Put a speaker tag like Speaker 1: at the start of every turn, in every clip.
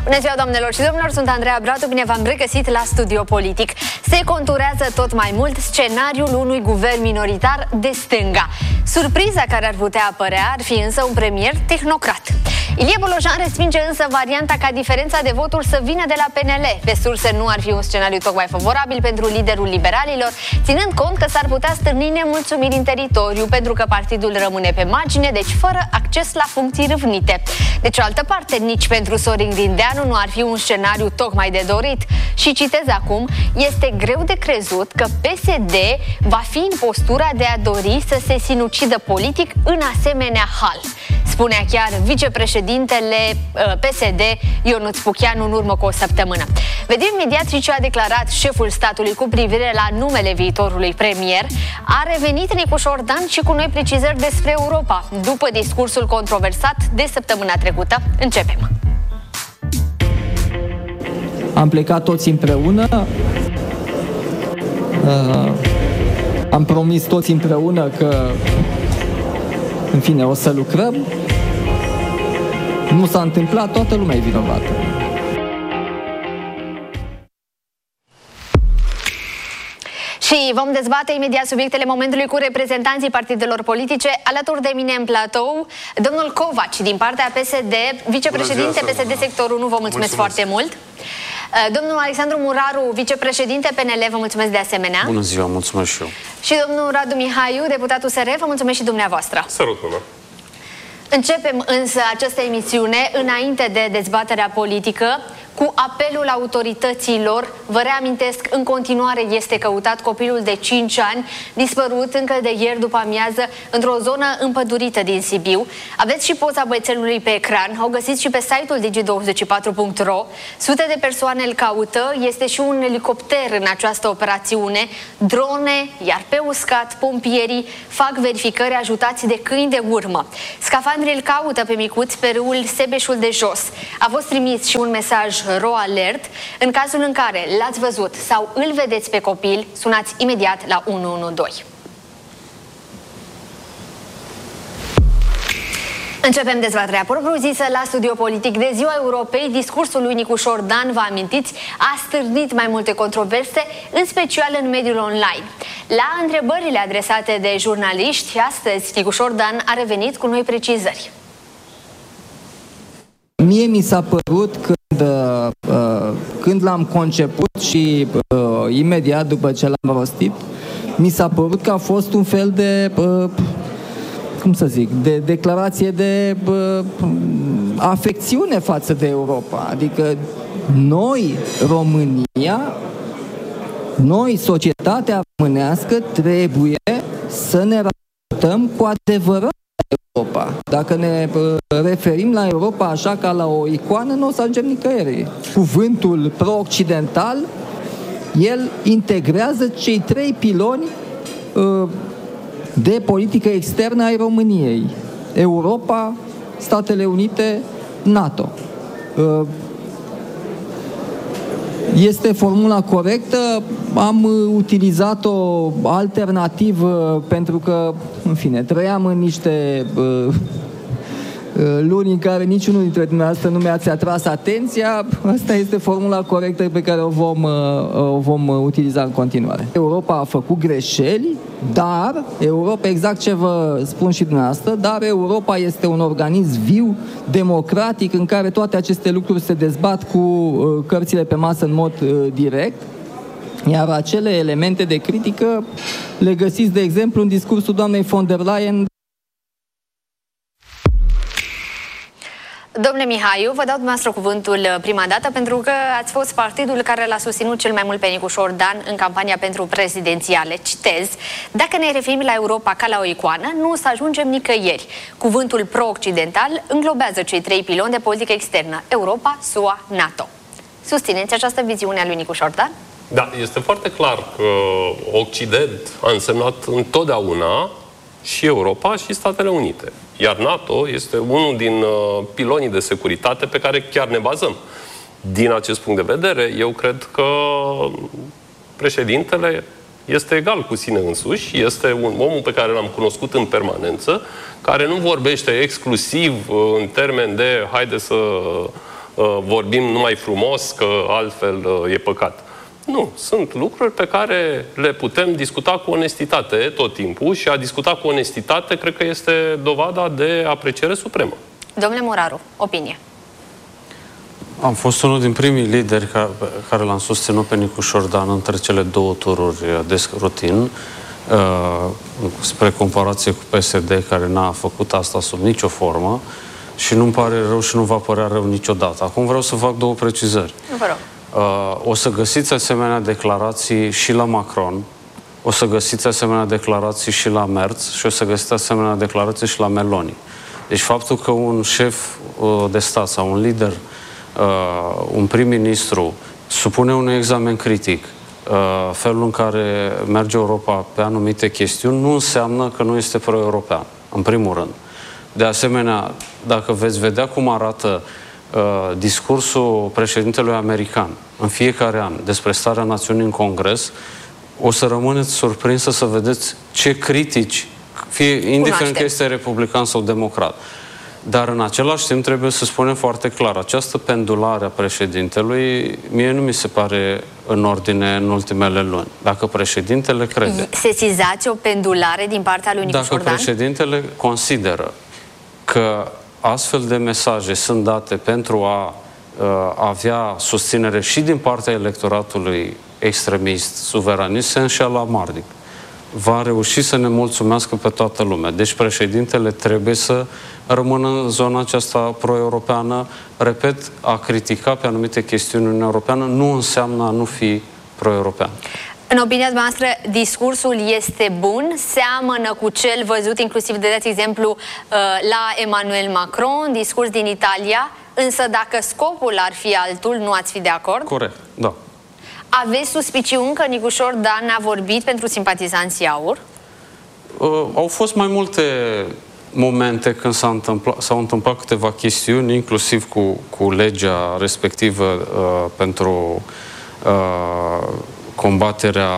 Speaker 1: Bună ziua, doamnelor și domnilor, sunt Andreea Bratu, bine v-am regăsit la Studio Politic. Se conturează tot mai mult scenariul unui guvern minoritar de stânga. Surpriza care ar putea apărea ar fi însă un premier tehnocrat. Ilie Bolojan respinge însă varianta ca diferența de voturi să vină de la PNL. Pe surse nu ar fi un scenariu tocmai favorabil pentru liderul liberalilor, ținând cont că s-ar putea stârni nemulțumiri în teritoriu, pentru că partidul rămâne pe margine, deci fără acces la funcții râvnite. De cealaltă parte, nici pentru Sorin Grindeanu nu ar fi un scenariu tocmai de dorit. Și citez acum, este greu de crezut că PSD va fi în postura de a dori să se sinucidă politic în asemenea hal. Spunea chiar vicepreședintele PSD Ionuț Pucheanu în urmă cu o săptămână. Vedem imediat și ce a declarat șeful statului cu privire la numele viitorului premier. A revenit Nicu Șordan și cu noi precizări despre Europa, după discursul controversat de săptămâna trecută. Începem!
Speaker 2: Am plecat toți împreună, am promis toți împreună că, în fine, o să lucrăm. Nu s-a întâmplat, toată lumea e vinovată.
Speaker 1: Și vom dezbate imediat subiectele momentului cu reprezentanții partidelor politice. Alături de mine în platou, domnul Covaci din partea PSD, vicepreședinte PSD sectorul 1, vă mulțumesc foarte mult. Domnul Alexandru Muraru, vicepreședinte PNL, vă mulțumesc de asemenea.
Speaker 3: Bună ziua, mulțumesc și eu.
Speaker 1: Și domnul Radu Mihaiu, deputat USR, vă mulțumesc și dumneavoastră.
Speaker 4: Sărută-mă.
Speaker 1: Începem însă această emisiune, înainte de dezbaterea politică, cu apelul autorităților. Vă reamintesc, în continuare este căutat copilul de 5 ani, dispărut încă de ieri după amiază într-o zonă împădurită din Sibiu. Aveți și poza băiețelului pe ecran, o găsiți și pe site-ul digi24.ro. Sute de persoane îl caută, este și un elicopter în această operațiune, drone, iar pe uscat pompierii fac verificări ajutați de câini de urmă. Scafandrii îl caută pe micuț pe râul Sebeșul de Jos. A fost trimis și un mesaj RO Alert. În cazul în care l-ați văzut sau îl vedeți pe copil, sunați imediat la 112. Începem dezbaterea propriu-zisă la Studio Politic. De Ziua Europei, discursul lui Nicu Șordan, vă amintiți, a stârnit mai multe controverse, în special în mediul online. La întrebările adresate de jurnaliști, astăzi Nicu Șordan a revenit cu noi precizări.
Speaker 2: Mie mi s-a părut când l-am conceput și imediat după ce l-am rostit, mi s-a părut că a fost un fel de, cum să zic, de declarație de afecțiune față de Europa. Adică noi, România, noi, societatea românească, trebuie să ne raportăm cu adevărat Europa. Dacă ne referim la Europa așa ca la o icoană, nu o să ajungem nicăieri. Cuvântul pro-occidental, el integrează cei 3 piloni de politică externă ai României. Europa, Statele Unite, NATO. Este formula corectă, am utilizat-o alternativ pentru că, în fine, trăiam în niște luni în care niciunul dintre dumneavoastră nu mi-ați atras atenția. Asta este formula corectă pe care o vom utiliza în continuare. Europa a făcut greșeli, dar Europa, exact ce vă spun și dumneavoastră, dar Europa este un organism viu, democratic, în care toate aceste lucruri se dezbat cu cărțile pe masă în mod direct. Iar acele elemente de critică le găsiți, de exemplu, în discursul doamnei von der Leyen.
Speaker 1: Domnule Mihaiu, vă dau dumneavoastră cuvântul prima dată pentru că ați fost partidul care l-a susținut cel mai mult pe Nicu Șordan în campania pentru prezidențiale. Citez, dacă ne referim la Europa ca la o icoană, nu o să ajungem nicăieri. Cuvântul pro-occidental înglobează cei 3 piloni de politică externă, Europa, SUA, NATO. Susțineți această viziune a lui Nicu Șordan?
Speaker 4: Da, este foarte clar că Occident a însemnat întotdeauna și Europa și Statele Unite. Iar NATO este unul din pilonii de securitate pe care chiar ne bazăm. Din acest punct de vedere, eu cred că președintele este egal cu sine însuși, este un om pe care l-am cunoscut în permanență, care nu vorbește exclusiv în termen de haide să vorbim numai frumos, că altfel e păcat. Nu, sunt lucruri pe care le putem discuta cu onestitate tot timpul și a discuta cu onestitate cred că este dovada de apreciere supremă. Domnule
Speaker 1: Moraru, opinie.
Speaker 3: Am fost unul din primii lideri care l-am susținut pe Nicu Șordan între cele două tururi de scrutin, spre comparație cu PSD, care n-a făcut asta sub nicio formă și nu-mi pare rău și nu va părea rău niciodată. Acum vreau să fac două precizări.
Speaker 1: Vă rog.
Speaker 3: O să găsiți asemenea declarații și la Macron, o să găsiți asemenea declarații și la Merz și o să găsiți asemenea declarații și la Meloni. Deci faptul că un șef de stat sau un lider, un prim-ministru, supune un examen critic felul în care merge Europa pe anumite chestiuni, nu înseamnă că nu este pro-european, în primul rând. De asemenea, dacă veți vedea cum arată discursul președintelui american în fiecare an despre starea națiunii în Congres, o să rămâneți surprinsă să vedeți ce critici, indiferent că este republican sau democrat. Dar în același timp trebuie să spunem foarte clar, această pendulare a președintelui mie nu mi se pare în ordine în ultimele luni. Dacă președintele crede...
Speaker 1: Sesizați o pendulare din partea lui Nicu Șordan?
Speaker 3: Dacă președintele consideră că astfel de mesaje sunt date pentru a avea susținere și din partea electoratului extremist, suveranist, se înșeală amarnic. Va reuși să ne mulțumească pe toată lumea. Deci președintele trebuie să rămână în zona aceasta pro-europeană. Repet, a critica pe anumite chestiuni în Uniunea Europeană nu înseamnă a nu fi pro-european.
Speaker 1: În opinia noastră, discursul este bun? Seamănă cu cel văzut, inclusiv de dați exemplu, la Emmanuel Macron, discurs din Italia, însă dacă scopul ar fi altul, nu ați fi de acord?
Speaker 3: Corect, da.
Speaker 1: Aveți suspiciuni că Nicu Șordan a vorbit pentru simpatizanții AUR?
Speaker 3: Au fost mai multe momente când s-au întâmplat câteva chestiuni, inclusiv cu legea respectivă pentru combaterea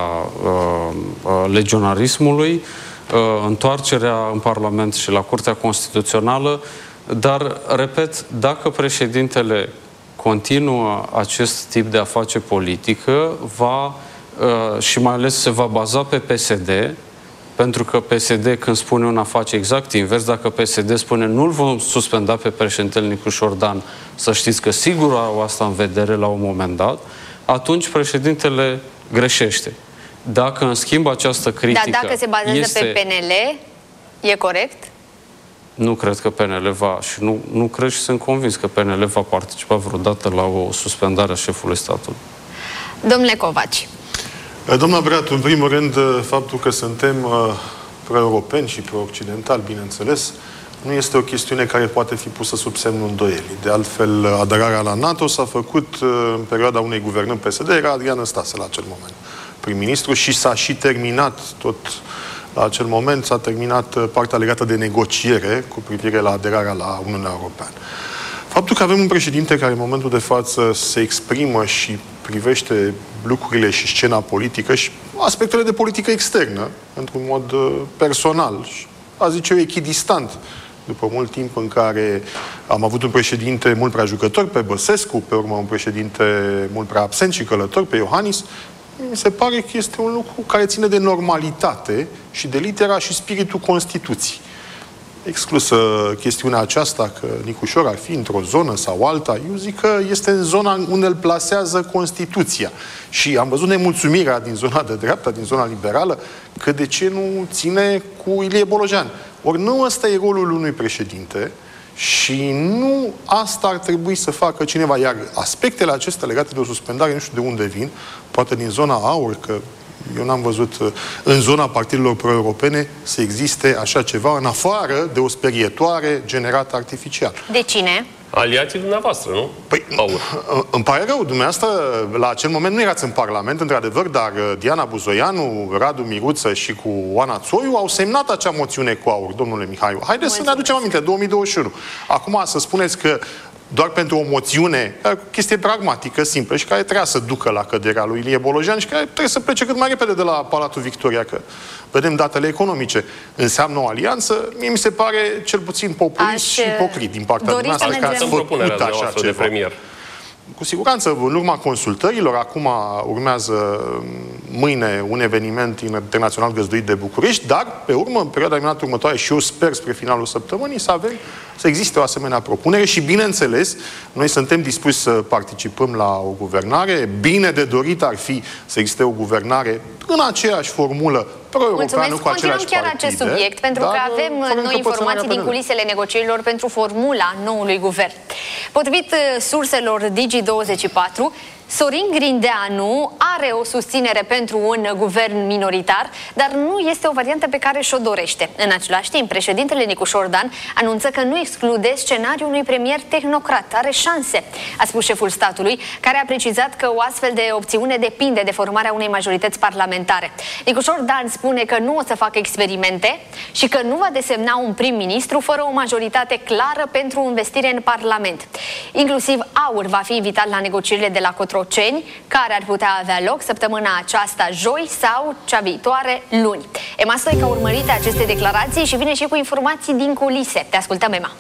Speaker 3: legionarismului, întoarcerea în Parlament și la Curtea Constituțională, dar, repet, dacă președintele continuă acest tip de a face politică, și mai ales se va baza pe PSD, pentru că PSD când spune una face exact invers, dacă PSD spune nu-l vom suspenda pe președintele Nicu Șordan, să știți că sigur au asta în vedere la un moment dat, atunci președintele greșește. Dacă în schimb această critică...
Speaker 1: Dar dacă se bazează pe PNL, e corect?
Speaker 3: Nu cred că PNL va, și nu cred și sunt convins că PNL va participa vreodată la o suspendare a șefului statului.
Speaker 1: Domnule Covaci.
Speaker 5: Doamna Breatu, în primul rând, faptul că suntem pro-europeni și pro-occidentali, bineînțeles, nu este o chestiune care poate fi pusă sub semnul îndoielii. De altfel, aderarea la NATO s-a făcut în perioada unei guvernări PSD, era Adrian Năstase la acel moment prim-ministru și s-a și terminat tot la acel moment, s-a terminat partea legată de negociere cu privire la aderarea la Uniunea Europeană. Faptul că avem un președinte care în momentul de față se exprimă și privește lucrurile și scena politică și aspectele de politică externă, într-un mod personal și, a zice eu, echidistant, după mult timp în care am avut un președinte mult prea jucător pe Băsescu, pe urmă un președinte mult prea absent și călător pe Iohannis, mi se pare că este un lucru care ține de normalitate și de litera și spiritul Constituției. Exclusă chestiunea aceasta că Nicușor ar fi într-o zonă sau alta, eu zic că este în zona unde îl plasează Constituția. Și am văzut nemulțumirea din zona de dreapta, din zona liberală, că de ce nu ține cu Ilie Bolojan. Ori nu ăsta e rolul unui președinte și nu asta ar trebui să facă cineva. Iar aspectele acestea legate de o suspendare, nu știu de unde vin, poate din zona AUR, că eu n-am văzut în zona partidelor pro-europene să existe așa ceva, în afară de o sperietoare generată artificial.
Speaker 1: De cine?
Speaker 4: Aliații dumneavoastră, nu?
Speaker 5: Păi, îmi pare rău, dumneavoastră, la acel moment nu erați în Parlament, într-adevăr, dar Diana Buzoianu, Radu Miruță și cu Oana Țoiu au semnat acea moțiune cu AUR, domnule Mihaiu. Haideți să ne aducem aminte, 2021. Acum să spuneți că doar pentru o moțiune, o chestie pragmatică, simplă și care trebuia să ducă la căderea lui Ilie Bolojan și care trebuie să plece cât mai repede de la Palatul Victoria, că vedem datele economice. Înseamnă o alianță? Mie mi se pare cel puțin populist și ipocrit din partea dumneavoastră
Speaker 4: că ați făcut așa de premier.
Speaker 5: Cu siguranță, în urma consultărilor, acum urmează mâine un eveniment internațional găzduit de București, dar pe urmă, în perioada imediat următoare, și eu sper spre finalul săptămânii, să existe o asemenea propunere și, bineînțeles, noi suntem dispuși să participăm la o guvernare. Bine de dorit ar fi să existe o guvernare în aceeași formulă pro-europeană, cu aceleași partide.
Speaker 1: Chiar acest subiect, pentru că avem noi informații din culisele negocierilor pentru formula noului guvern. Potrivit surselor Digi24, Sorin Grindeanu are o susținere pentru un guvern minoritar, dar nu este o variantă pe care și-o dorește. În același timp, președintele Nicu Șordan anunță că nu exclude scenariul unui premier tehnocrat. Are șanse, a spus șeful statului, care a precizat că o astfel de opțiune depinde de formarea unei majorități parlamentare. Nicu Șordan spune că nu o să facă experimente și că nu va desemna un prim-ministru fără o majoritate clară pentru investire în Parlament. Inclusiv AUR va fi invitat la negocierile de la Cotroceni, care ar putea avea loc săptămâna aceasta, joi, sau cea viitoare, luni. Ema Stoica a urmărit aceste declarații și vine și cu informații din culise. Te ascultăm, Ema.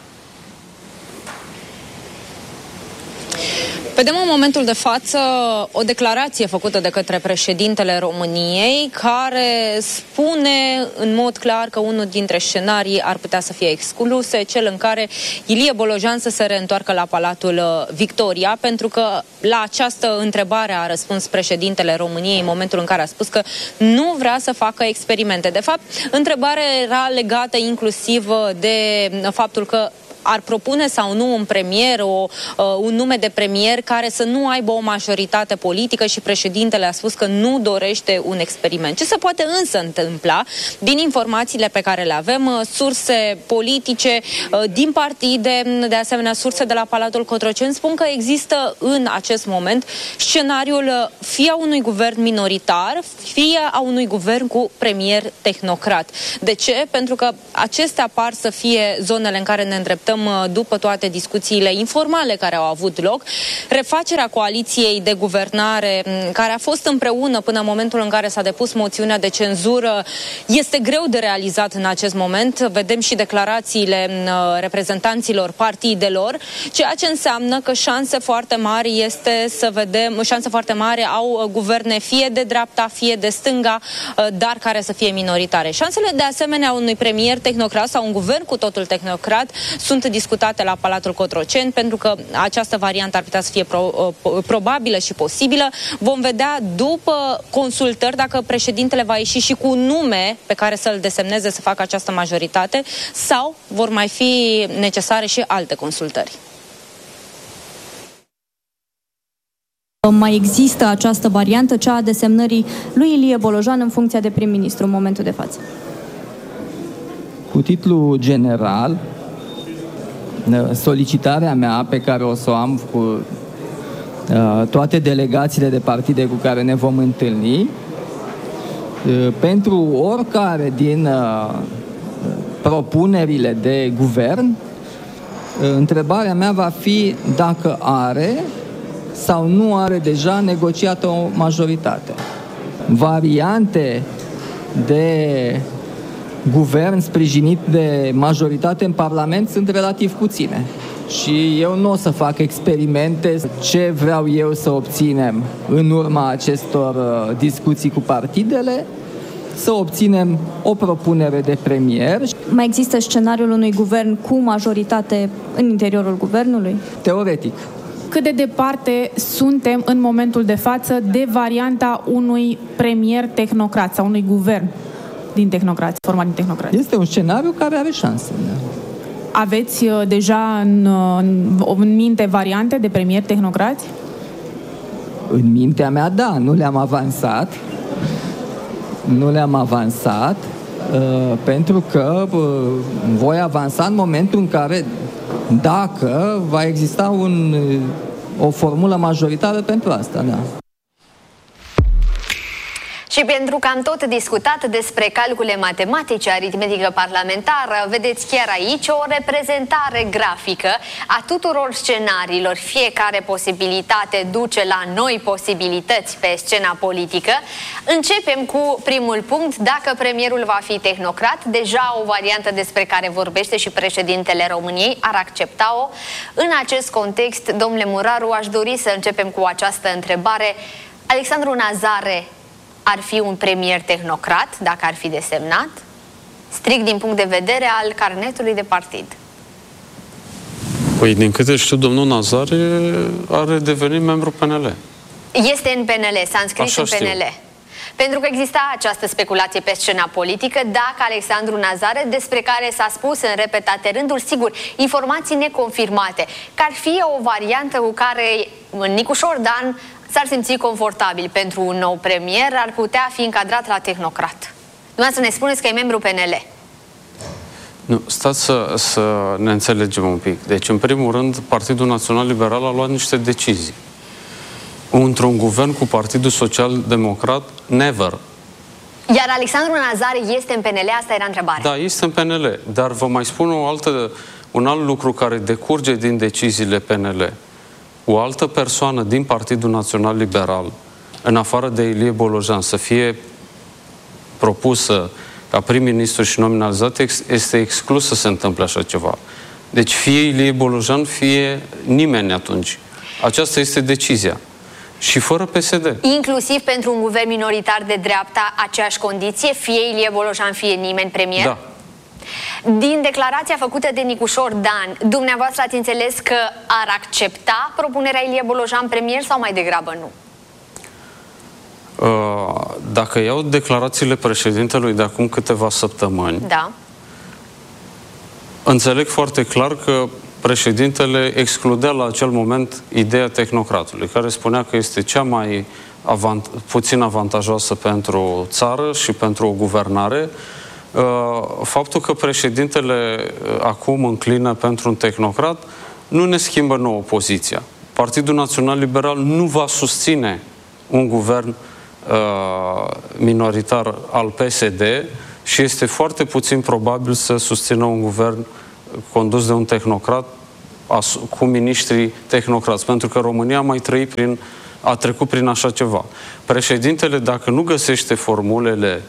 Speaker 6: Vedem în momentul de față o declarație făcută de către președintele României, care spune în mod clar că unul dintre scenarii ar putea să fie excluse, cel în care Ilie Bolojan să se reîntoarcă la Palatul Victoria, pentru că la această întrebare a răspuns președintele României în momentul în care a spus că nu vrea să facă experimente. De fapt, întrebarea era legată inclusiv de faptul că ar propune sau nu un premier, un nume de premier care să nu aibă o majoritate politică și președintele a spus că nu dorește un experiment. Ce se poate însă întâmpla, din informațiile pe care le avem, surse politice din partide, de asemenea surse de la Palatul Cotroceni, spun că există în acest moment scenariul fie a unui guvern minoritar, fie a unui guvern cu premier tehnocrat. De ce? Pentru că acestea par să fie zonele în care ne îndreptăm după toate discuțiile informale care au avut loc. Refacerea coaliției de guvernare, care a fost împreună până în momentul în care s-a depus moțiunea de cenzură, este greu de realizat în acest moment. Vedem și declarațiile reprezentanților partidelor, ceea ce înseamnă că șanse foarte mari au guverne fie de dreapta, fie de stânga, dar care să fie minoritare. Șansele de asemenea unui premier tehnocrat sau un guvern cu totul tehnocrat sunt discutate la Palatul Cotroceni, pentru că această variantă ar putea să fie probabilă și posibilă. Vom vedea după consultări dacă președintele va ieși și cu un nume pe care să-l desemneze să facă această majoritate sau vor mai fi necesare și alte consultări.
Speaker 7: Mai există această variantă, cea a desemnării lui Ilie Bolojan în funcția de prim-ministru în momentul de față?
Speaker 2: Cu titlu general, solicitarea mea pe care o să o am cu toate delegațiile de partide cu care ne vom întâlni, pentru oricare din propunerile de guvern, întrebarea mea va fi dacă are sau nu are deja negociată o majoritate. Variante de guvern sprijinit de majoritate în Parlament sunt relativ puține. Și eu nu o să fac experimente ce vreau eu să obținem în urma acestor discuții cu partidele, să obținem o propunere de premier.
Speaker 7: Mai există scenariul unui guvern cu majoritate în interiorul guvernului?
Speaker 2: Teoretic.
Speaker 8: Cât de departe suntem în momentul de față de varianta unui premier tehnocrat sau unui guvern din tehnocrați, format din tehnocrați?
Speaker 2: Este un scenariu care are șanse.
Speaker 8: Aveți deja în minte variante de premier tehnocrați?
Speaker 2: În mintea mea, da, nu le-am avansat. Nu le-am avansat pentru că voi avansa în momentul în care, dacă va exista o formulă majoritară pentru asta, da.
Speaker 1: Și pentru că am tot discutat despre calcule matematice, aritmetică parlamentară, vedeți chiar aici o reprezentare grafică a tuturor scenariilor. Fiecare posibilitate duce la noi posibilități pe scena politică. Începem cu primul punct. Dacă premierul va fi tehnocrat, deja o variantă despre care vorbește și președintele României, ar accepta-o. În acest context, domnule Muraru, aș dori să începem cu această întrebare. Alexandru Nazare ar fi un premier tehnocrat dacă ar fi desemnat, strict din punct de vedere al carnetului de partid?
Speaker 3: Păi, din câte știu, domnul Nazare are devenit membru PNL.
Speaker 1: Este în PNL, s-a înscris
Speaker 3: Așa
Speaker 1: în PNL.
Speaker 3: știu.
Speaker 1: Pentru că exista această speculație pe scena politică, dacă Alexandru Nazare, despre care s-a spus în repetate rânduri, sigur, informații neconfirmate, că ar fi o variantă cu care Nicușor Dan s-ar simți confortabil pentru un nou premier, ar putea fi încadrat la tehnocrat. Dumneavoastră ne spuneți că e membru PNL.
Speaker 3: Nu, stați să ne înțelegem un pic. Deci, în primul rând, Partidul Național Liberal a luat niște decizii. Într-un guvern cu Partidul Social Democrat, never.
Speaker 1: Iar Alexandru Nazare este în PNL? Asta era întrebarea.
Speaker 3: Da, este în PNL. Dar vă mai spun un alt lucru care decurge din deciziile PNL. O altă persoană din Partidul Național Liberal, în afară de Ilie Bolojan, să fie propusă ca prim-ministru și nominalizat, este exclus să se întâmple așa ceva. Deci fie Ilie Bolojan, fie nimeni atunci. Aceasta este decizia. Și fără PSD. Inclusiv
Speaker 1: pentru un guvern minoritar de dreapta, aceeași condiție, fie Ilie Bolojan, fie nimeni premier?
Speaker 3: Da.
Speaker 1: Din declarația făcută de Nicușor Dan, dumneavoastră ați înțeles că ar accepta propunerea Ilie Bolojan premier sau mai degrabă nu?
Speaker 3: Dacă iau declarațiile președintelui de acum câteva săptămâni,
Speaker 1: da,
Speaker 3: înțeleg foarte clar că președintele excludea la acel moment ideea tehnocratului, care spunea că este cea mai puțin avantajoasă pentru țară și pentru o guvernare. Faptul că președintele acum înclină pentru un tehnocrat nu ne schimbă nouă poziția. Partidul Național Liberal nu va susține un guvern minoritar al PSD și este foarte puțin probabil să susțină un guvern condus de un tehnocrat cu miniștri tehnocrați, pentru că România a trecut prin așa ceva. Președintele, dacă nu găsește formulele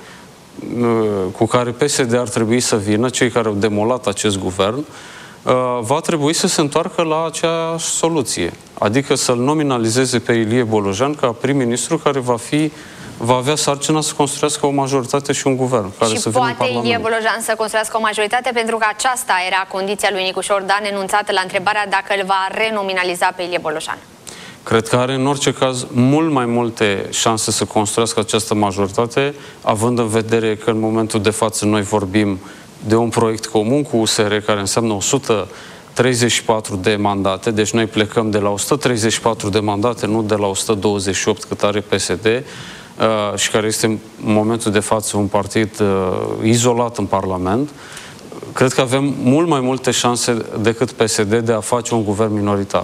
Speaker 3: cu care PSD ar trebui să vină, cei care au demolat acest guvern, va trebui să se întoarcă la aceeași soluție. Adică să-l nominalizeze pe Ilie Bolojan ca prim-ministru care va avea sarcina să construiască o majoritate și un guvern care să vină în Parlament.
Speaker 1: Și poate Ilie Bolojan să construiască o majoritate, pentru că aceasta era condiția lui Nicușor Dan enunțată la întrebarea dacă îl va renominaliza pe Ilie Bolojan.
Speaker 3: Cred că are în orice caz mult mai multe șanse să construiască această majoritate, având în vedere că în momentul de față noi vorbim de un proiect comun cu USR care înseamnă 134 de mandate, deci noi plecăm de la 134 de mandate, nu de la 128 cât are PSD, și care este în momentul de față un partid izolat în Parlament. Cred că avem mult mai multe șanse decât PSD de a face un guvern minoritar.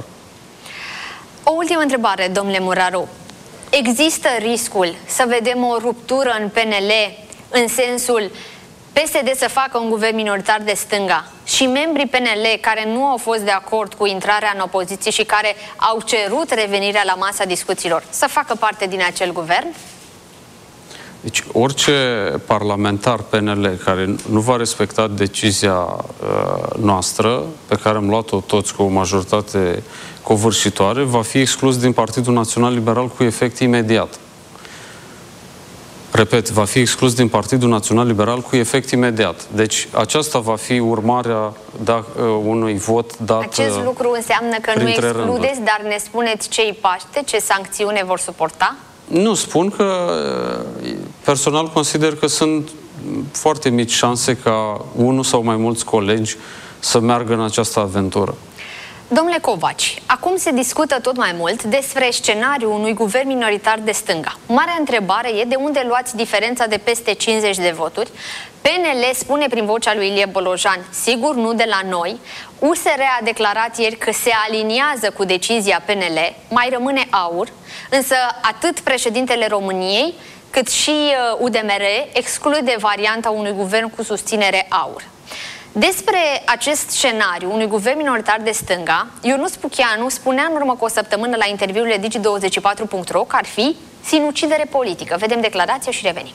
Speaker 1: O ultimă întrebare, domnule Muraru. Există riscul să vedem o ruptură în PNL în sensul PSD să facă un guvern minoritar de stânga și membrii PNL care nu au fost de acord cu intrarea în opoziție și care au cerut revenirea la masa discuțiilor să facă parte din acel guvern?
Speaker 3: Deci orice parlamentar PNL care nu va respecta decizia noastră, pe care am luat-o toți cu o majoritate covârșitoare, va fi exclus din Partidul Național Liberal cu efect imediat. Repet, va fi exclus din Partidul Național Liberal cu efect imediat. Deci aceasta va fi urmarea unui vot dat.
Speaker 1: Acest lucru înseamnă că nu excludeți,
Speaker 3: rânduri.
Speaker 1: Dar ne spuneți ce îi paște, ce sancțiune vor suporta?
Speaker 3: Nu, spun că personal consider că sunt foarte mici șanse ca unul sau mai mulți colegi să meargă în această aventură.
Speaker 1: Domnule Covaci, acum se discută tot mai mult despre scenariul unui guvern minoritar de stânga. Marea întrebare e de unde luați diferența de peste 50 de voturi. PNL spune prin vocea lui Ilie Bolojan, sigur nu de la noi. USR a declarat ieri că se aliniază cu decizia PNL, mai rămâne AUR, însă atât președintele României cât și UDMR exclude varianta unui guvern cu susținere AUR. Despre acest scenariu, unui guvern minoritar de stânga, Ionus Pucheanu spunea în urmă cu o săptămână la interviurile Digi24.ro că ar fi sinucidere politică. Vedem declarația și revenim.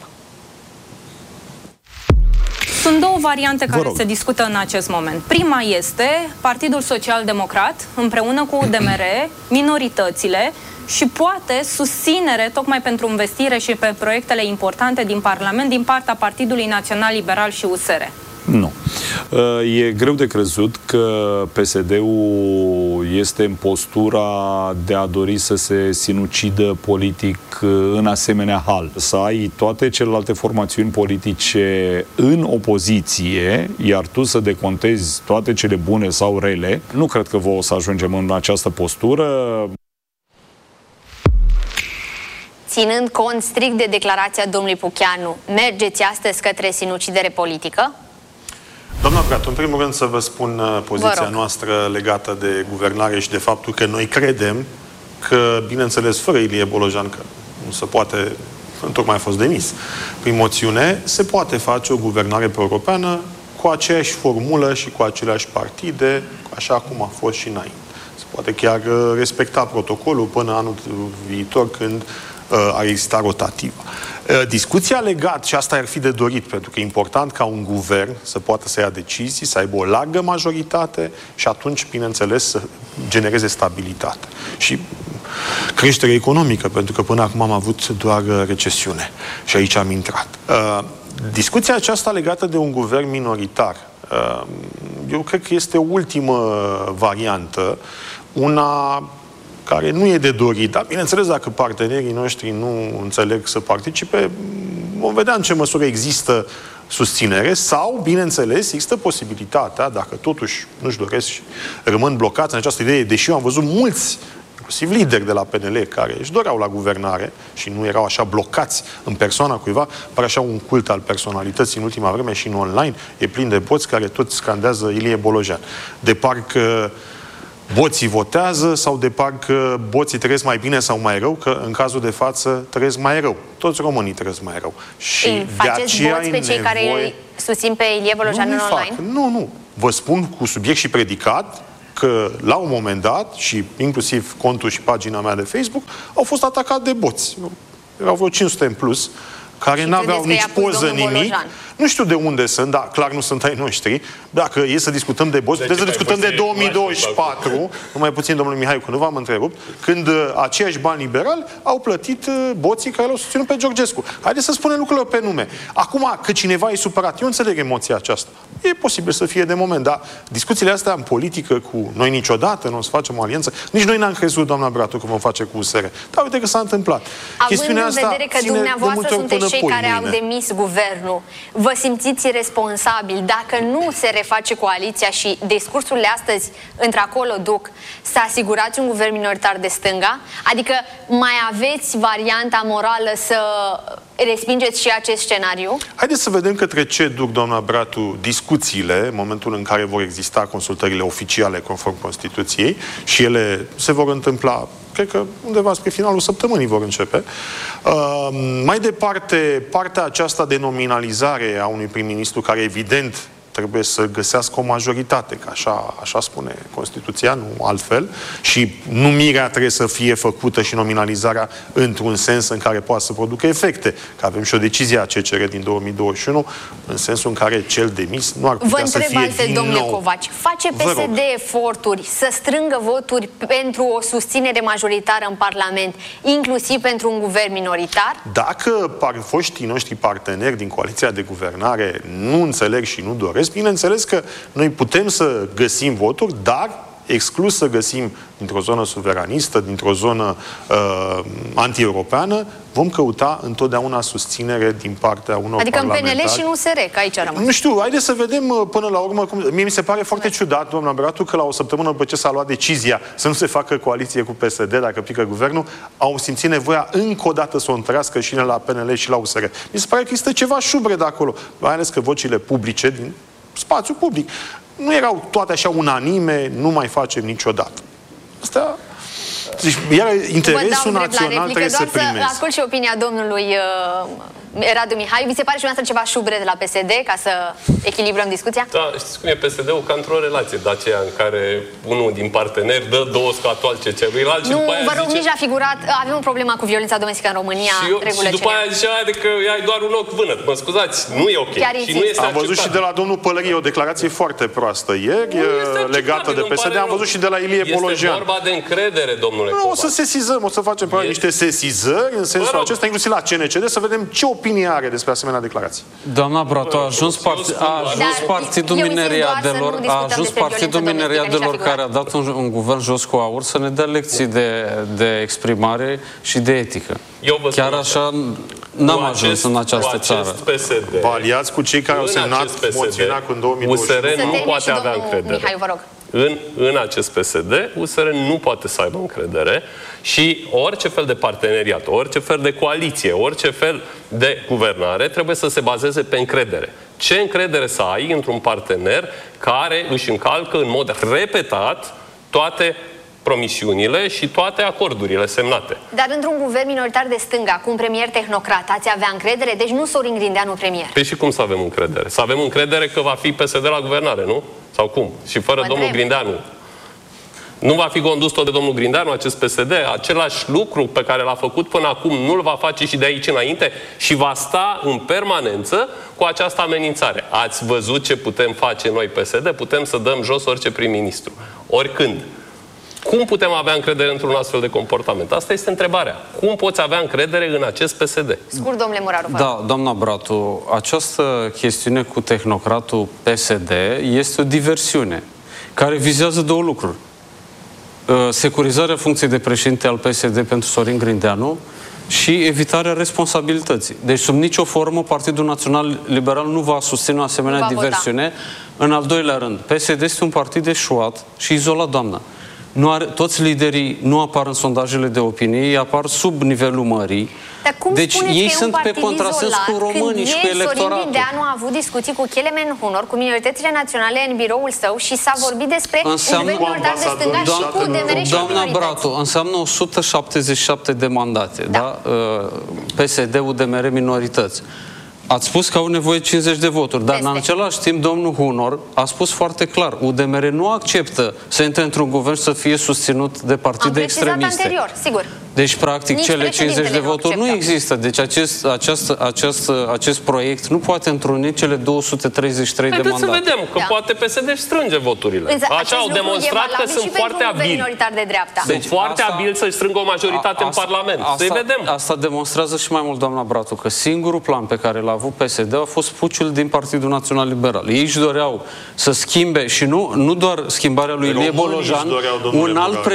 Speaker 6: Sunt două variante care se discută în acest moment. Prima este Partidul Social Democrat, împreună cu UDMR, minoritățile și poate susținere tocmai pentru investire și pe proiectele importante din Parlament din partea Partidului Național Liberal și USR.
Speaker 9: Nu. E greu de crezut că PSD-ul este în postura de a dori să se sinucidă politic în asemenea hal. Să ai toate celelalte formațiuni politice în opoziție, iar tu să decontezi toate cele bune sau rele, nu cred că o să ajungem în această postură.
Speaker 1: Ținând cont strict de declarația domnului Pucheanu, mergeți astăzi către sinucidere politică?
Speaker 5: Doamna Bratu, în primul rând să vă spun poziția noastră legată de guvernare și de faptul că noi credem că, bineînțeles, fără Ilie Bolojan, că nu se poate, întocmai a fost demis prin moțiune, se poate face o guvernare pro-europeană cu aceeași formulă și cu aceleași partide, așa cum a fost și înainte. Se poate chiar respecta protocolul până anul viitor, când ar exista rotativă. Discuția legată, și asta ar fi de dorit, pentru că e important ca un guvern să poată să ia decizii, să aibă o largă majoritate și atunci, bineînțeles, să genereze stabilitate. Și creștere economică, pentru că până acum am avut doar recesiune. Și aici am intrat. Discuția aceasta legată de un guvern minoritar, eu cred că este o ultimă variantă, una care nu e de dorit, dar bineînțeles dacă partenerii noștri nu înțeleg să participe, vom vedea în ce măsură există susținere sau, bineînțeles, există posibilitatea, dacă totuși nu-și doresc și rămân blocați în această idee, deși eu am văzut mulți, inclusiv lideri de la PNL, care își doreau la guvernare și nu erau așa blocați în persoana cuiva, pare așa un cult al personalității în ultima vreme și în online, e plin de boți care tot scandează Ilie Bolojan. De parcă boții votează sau de parcă boții trăiesc mai bine sau mai rău, că în cazul de față trăiesc mai rău. Toți românii trăiesc mai rău. Și
Speaker 1: faceți boți pe cei care susțin pe Ilie Bolojan în online?
Speaker 5: Nu. Vă spun cu subiect și predicat că la un moment dat, și inclusiv contul și pagina mea de Facebook, au fost atacat de boți. Erau vreo 500 în plus, care n-aveau nici poză, nimic. Bolojan. Nu știu de unde sunt, dar clar nu sunt ai noștri. Dacă e să discutăm de boți, puteți să discutăm de 2024, numai puțin, domnul Mihai, că nu v-am întrerupt, când aceiași bani liberali au plătit boții care l-au susținut pe Georgescu. Haideți să spunem lucrurile pe nume. Acum, că cineva e supărat, eu înțeleg emoția aceasta. E posibil să fie de moment, dar discuțiile astea în politică cu noi niciodată nu o să facem o alianță. Nici noi n-am crezut, doamna Bratu, că vom face cu USR. Dar uite că s-a întâmplat.
Speaker 1: Având în vedere că dumneavoastră sunteți cei care au demis guvernul, vă simțiți responsabili dacă nu se reface coaliția și discursurile astăzi într-acolo duc să asigurați un guvern minoritar de stânga? Adică mai aveți varianta morală să respingeți și acest scenariu?
Speaker 5: Haideți să vedem către ce duc, doamna Bratu, discuțiile în momentul în care vor exista consultările oficiale conform Constituției și ele se vor întâmpla, cred că undeva spre finalul săptămânii vor începe. Mai departe, partea aceasta de nominalizare a unui prim-ministru care, evident, trebuie să găsească o majoritate, că așa spune Constituția, nu altfel, și numirea trebuie să fie făcută și nominalizarea într-un sens în care poate să producă efecte. Că avem și o decizie a CCR din 2021, în sensul în care cel demis nu ar putea să fie
Speaker 1: altfel, domnule Covaci, face PSD eforturi să strângă voturi pentru o susținere majoritară în Parlament, inclusiv pentru un guvern minoritar?
Speaker 5: Dacă foștii noștri parteneri din coaliția de guvernare nu înțeleg și nu doresc, bineînțeles că noi putem să găsim voturi, dar exclus să găsim dintr-o zonă suveranistă, dintr-o zonă anti-europeană, vom căuta întotdeauna susținere din partea unor parlamentari.
Speaker 1: Adică în PNL și în USR, că aici a rămas.
Speaker 5: Nu știu, haideți să vedem până la urmă. Mie mi se pare foarte ciudat, doamna Bratu, că la o săptămână după ce s-a luat decizia să nu se facă coaliție cu PSD dacă pică guvernul, au simțit nevoia încă o dată să o întărească și la PNL și la USR. Mi se pare că există ceva șubre acolo, mai ales că vocile publice din spațiu public nu erau toate așa unanime, nu mai facem niciodată. Asta Iar interesul național trebuie să primeze.
Speaker 1: Să ascult și opinia domnului Radu Mihai. Vi se pare și dumneavoastră ceva șubred la PSD, ca să echilibrăm discuția?
Speaker 4: Da, știți cum e PSD-ul? Ca într-o relație de aceea în care unul din parteneri dă două scatoalce celuilalt și
Speaker 1: nu,
Speaker 4: după aia
Speaker 1: vă rog,
Speaker 4: zice...
Speaker 1: nici a figurat, avem o problemă cu violența domestică în România.
Speaker 4: Și după aia zicea că ai doar un ochi vânăt. Mă scuzați, nu e ok. Și nu este
Speaker 5: am văzut și de la domnul Pălărie o declarație foarte proastă ieri, legată de PSD. Am văzut și de la Ilie Bolojan.
Speaker 4: Este vorba de încredere, domnule Covaci.
Speaker 5: O să sesizăm, o să facem niște sesizări în sensul acesta, inclusiv la CNCD, să vedem ce opinie are despre asemenea declarații.
Speaker 3: Doamna Bratu, a ajuns Partidul Mineriadelor care a dat un guvern jos cu aur să ne dea lecții de exprimare și de etică. Chiar așa n-am ajuns în această țară.
Speaker 5: Vă aliați cu cei care au semnat moțiunea cu 2020.
Speaker 4: USR nu poate avea încredere.
Speaker 1: Mihai, vă rog.
Speaker 4: În acest PSD, USR nu poate să aibă încredere și orice fel de parteneriat, orice fel de coaliție, orice fel de guvernare trebuie să se bazeze pe încredere. Ce încredere să ai într-un partener care își încalcă în mod repetat toate promisiunile și toate acordurile semnate.
Speaker 1: Dar într-un guvern minoritar de stânga, cu un premier tehnocrat, ați avea încredere? Deci nu Sorin Grindeanu premier.
Speaker 4: Păi și cum să avem încredere? Să avem încredere că va fi PSD la guvernare, nu? Sau cum? Și fără domnul Grindeanu. Nu va fi condus tot de domnul Grindeanu acest PSD? Același lucru pe care l-a făcut până acum nu-l va face și de aici înainte și va sta în permanență cu această amenințare. Ați văzut ce putem face noi PSD? Putem să dăm jos orice prim-ministru. Oricând. Cum putem avea încredere într-un astfel de comportament? Asta este întrebarea. Cum poți avea încredere în acest PSD?
Speaker 1: Scurt, domnule Muraru.
Speaker 3: Da, doamna Bratu, această chestiune cu tehnocratul PSD este o diversiune care vizează două lucruri. Securizarea funcției de președinte al PSD pentru Sorin Grindeanu și evitarea responsabilității. Deci, sub nicio formă, Partidul Național Liberal nu va susține o asemenea diversiune. În al doilea rând, PSD este un partid eșuat și izolat, doamnă. Toți liderii nu apar în sondajele de opinie, ei apar sub nivelul mării.
Speaker 1: Dar cum
Speaker 3: deci ei sunt pe contrasens cu românii și cu electoratul.
Speaker 1: Sorin Grindeanu a avut discuții cu Kelemen Hunor, cu minoritățile naționale în biroul său și s-a vorbit despre un guvern minoritar de stânga și cu UDMR și
Speaker 3: doamna Bratu, înseamnă 177 de mandate, da? PSD, UDMR, minorități. Ați spus că au nevoie 50 de voturi, dar în același timp domnul Hunor a spus foarte clar, UDMR nu acceptă să intre într-un guvern și să fie susținut de partide extremiste.
Speaker 1: Anterior, sigur.
Speaker 3: Deci, practic, cele 50 de voturi nu există. Deci acest proiect nu poate întruni cele 233 de mandate.
Speaker 4: Haideți să vedem, că poate PSD își strânge voturile. Așa au demonstrat că sunt foarte abili. Sunt foarte abili să-și strângă o majoritate în Parlament. Să-i vedem.
Speaker 3: Asta demonstrează și mai mult, doamna Bratu, că singurul plan pe care l-a avut PSD a fost puciul din Partidul Național Liberal. Ei își doreau să schimbe și nu doar schimbarea lui Ilie Bolojan, un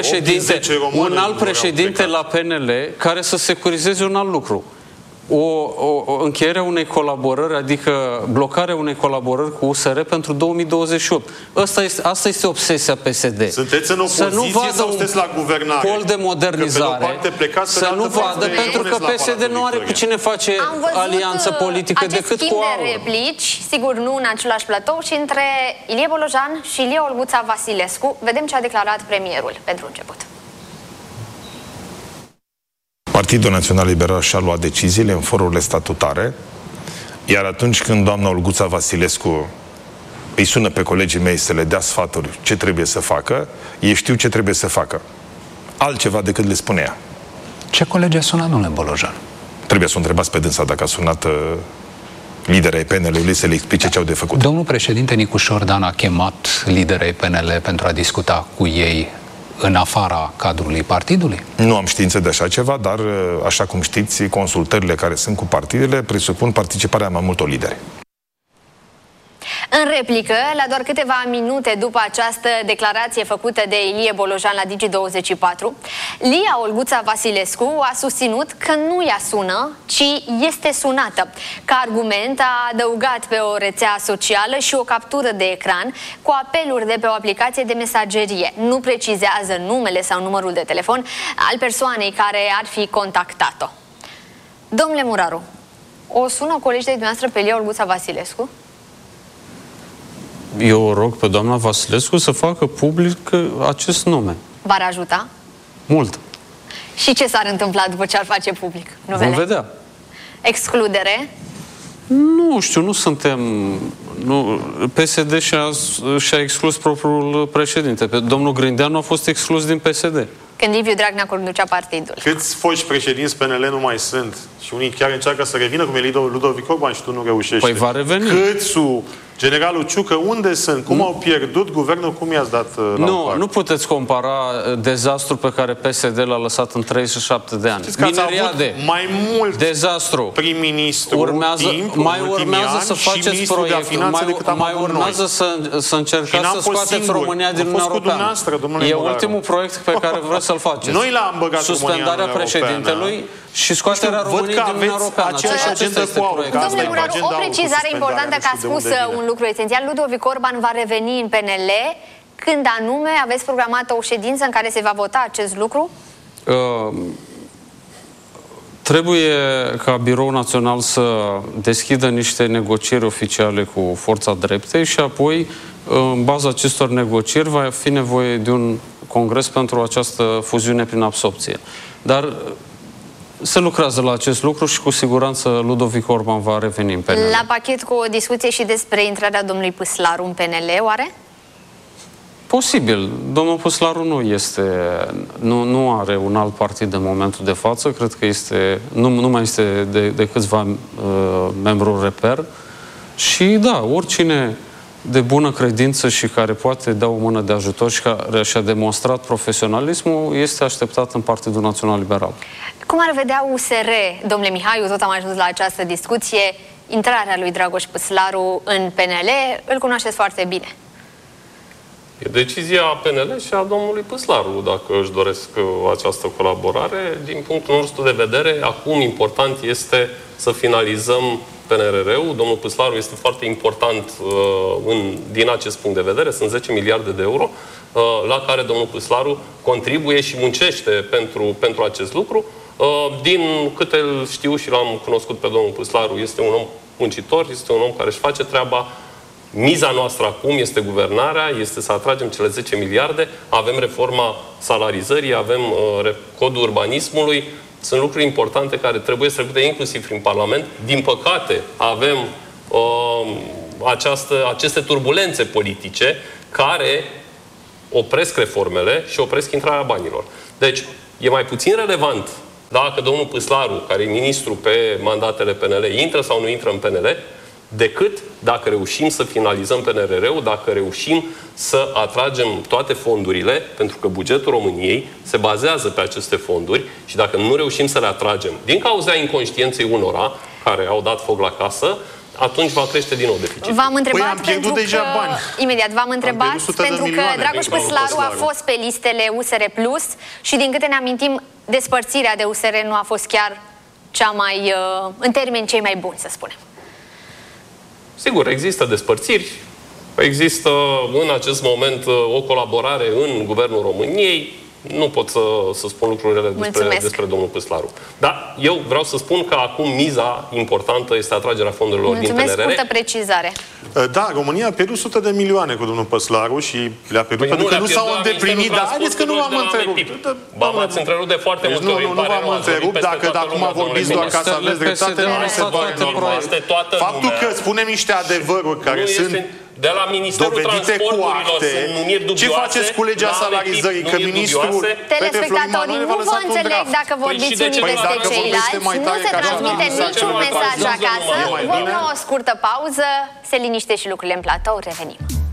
Speaker 3: alt președinte la PNL care să securizeze un alt lucru. Încheierea unei colaborări, adică blocarea unei colaborări cu USR pentru 2028. Asta este obsesia PSD.
Speaker 5: Sunteți în opoziție sau sunteți la guvernare?
Speaker 3: Pol de modernizare. Să nu vadă, pentru că PSD nu are cu cine face alianță politică decât cu AUR.
Speaker 1: De replici, sigur nu în același platou, și între Ilie Bolojan și Ilie Olguța Vasilescu. Vedem ce a declarat premierul pentru început.
Speaker 10: Partidul Național Liberal și-a luat deciziile în forurile statutare, iar atunci când doamna Olguța Vasilescu îi sună pe colegii mei să le dea sfaturi ce trebuie să facă, ei știu ce trebuie să facă. Altceva decât le spunea.
Speaker 11: Ce colegi a sunat, domnule Bolojan?
Speaker 10: Trebuie să o întrebați pe dânsa dacă a sunat liderii PNL-ului să le explice ce au de făcut.
Speaker 11: Domnul președinte Nicu Șordan a chemat liderii PNL pentru a discuta cu ei în afara cadrului partidului?
Speaker 10: Nu am știință de așa ceva, dar, așa cum știți, consultările care sunt cu partidele presupun participarea mai multor lideri.
Speaker 1: În replică, la doar câteva minute după această declarație făcută de Ilie Bolojan la Digi24, Lia Olguța Vasilescu a susținut că nu ea sună, ci este sunată. Ca argument a adăugat pe o rețea socială și o captură de ecran cu apeluri de pe o aplicație de mesagerie. Nu precizează numele sau numărul de telefon al persoanei care ar fi contactat-o. Domnule Muraru, o sună colegii de dumneavoastră pe Lia Olguța Vasilescu?
Speaker 3: Eu o rog pe doamna Vasilescu să facă public acest nume.
Speaker 1: V-ar ajuta?
Speaker 3: Mult.
Speaker 1: Și ce s-ar întâmpla după ce ar face public numele?
Speaker 3: Vom vedea.
Speaker 1: Excludere?
Speaker 3: Nu știu, nu suntem... PSD și-a exclus propriul președinte. Domnul Grindeanu a fost exclus din PSD.
Speaker 1: Când Liviu Dragnea conducea partidul.
Speaker 5: Câți foști președinți PNL nu mai sunt? Și unii chiar încearcă să revină, cum e Ludovic Orban, și tu nu reușești.
Speaker 3: Păi va reveni.
Speaker 5: Câțu, generalul Ciucă, unde sunt? Cum au pierdut guvernul? Cum i-ați dat la
Speaker 3: Nu puteți compara dezastrul pe care PSD l-a lăsat în 37 de ani.
Speaker 5: Mineriade, mai mult
Speaker 3: dezastru.
Speaker 5: Prim-ministru
Speaker 3: mai urmează să faceți proiectul, mai urmează să încercați să scoateți România din Uniunea Europeană. E ultimul proiect pe care vreți să-l faceți.
Speaker 5: Noi l-am băgat
Speaker 3: suspendarea președintelui și scoaterea României din Uniunea Europeană.
Speaker 1: Domnule Muraru, o precizare importantă, că a spus un lucru esențial. Ludovic Orban va reveni în PNL. Când anume aveți programată o ședință în care se va vota acest lucru?
Speaker 3: Trebuie ca Biroul Național să deschidă niște negocieri oficiale cu forța dreptei și apoi, în baza acestor negocieri, va fi nevoie de un congres pentru această fuziune prin absorpție. Dar se lucrează la acest lucru și cu siguranță Ludovic Orban va reveni în PNL.
Speaker 1: La pachet cu o discuție și despre intrarea domnului Păslaru în PNL, oare?
Speaker 3: Posibil. Domnul Păslaru nu are un alt partid în momentul de față. Cred că nu mai este de câțiva membru reper. Și da, oricine de bună credință și care poate da o mână de ajutor și care și-a demonstrat profesionalismul, este așteptat în Partidul Național Liberal.
Speaker 1: Cum ar vedea USR, domnule Mihaiu, tot am ajuns la această discuție, intrarea lui Dragoș Păslaru în PNL? Îl cunoașteți foarte bine.
Speaker 4: E decizia PNL și a domnului Păslaru, dacă își doresc această colaborare. Din punctul nostru de vedere, acum important este să finalizăm PNRR-ul. Domnul Păslaru este foarte important din acest punct de vedere. Sunt 10 miliarde de euro la care domnul Păslaru contribuie și muncește pentru acest lucru. Din câte îl știu și l-am cunoscut pe domnul Păslaru, este un om muncitor, este un om care își face treaba. Miza noastră acum este guvernarea, este să atragem cele 10 miliarde, avem reforma salarizării, avem codul urbanismului, sunt lucruri importante care trebuie să trecute inclusiv prin Parlament. Din păcate, avem aceste turbulențe politice care opresc reformele și opresc intrarea banilor. Deci, e mai puțin relevant dacă domnul Păslaru, care e ministru pe mandatele PNL, intră sau nu intră în PNL, decât dacă reușim să finalizăm PNRR-ul, dacă reușim să atragem toate fondurile, pentru că bugetul României se bazează pe aceste fonduri și dacă nu reușim să le atragem din cauza inconștienței unora care au dat foc la casă, atunci va crește din nou deficitul.
Speaker 1: V-am întrebat pentru că... Imediat, v-am întrebat pentru că Dragoș Păslaru a fost pe listele USR Plus și din câte ne amintim, despărțirea de USR nu a fost chiar cea mai, în termeni cei mai buni, să spunem.
Speaker 4: Sigur, există despărțiri, există în acest moment o colaborare în Guvernul României. Nu pot să spun lucrurile despre domnul Păslaru. Dar eu vreau să spun că acum miza importantă este atragerea fondurilor din PNRR.
Speaker 1: Mulțumesc, scurtă precizare.
Speaker 5: Da, România a pierdut 100 de milioane cu domnul Păslaru și le-a pierdut pentru că nu s-au îndeplinit. Dar haideți că nu v-am întrerupt.
Speaker 4: M-ați întrerupt de foarte multe ori.
Speaker 5: Nu v-am întrerupt. Dacă acum vorbiți doar ca să aveți dreptate, nu se pare normal. Faptul că spunem niște adevăruri care sunt
Speaker 4: de la Ministerul Transporturilor sunt numiri dubioase.
Speaker 5: Ce faceți cu legea salarizării? Că ministrul
Speaker 1: telespectatorii nu vă înțeleg dacă vorbiți unii peste ceilalți. Nu se transmite niciun mesaj acasă. Vom lua o scurtă pauză. Se liniște și lucrurile în platou. Revenim.